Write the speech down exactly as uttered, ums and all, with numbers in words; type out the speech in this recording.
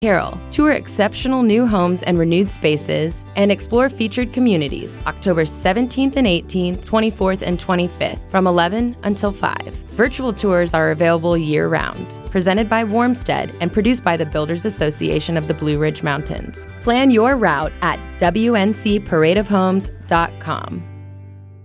Carroll. Tour exceptional new homes and renewed spaces and explore featured communities October seventeenth and eighteenth, twenty-fourth and twenty-fifth from eleven until five. Virtual tours are available year-round. Presented by Warmstead and produced by the Builders Association of the Blue Ridge Mountains. Plan your route at W N C parade of homes dot com.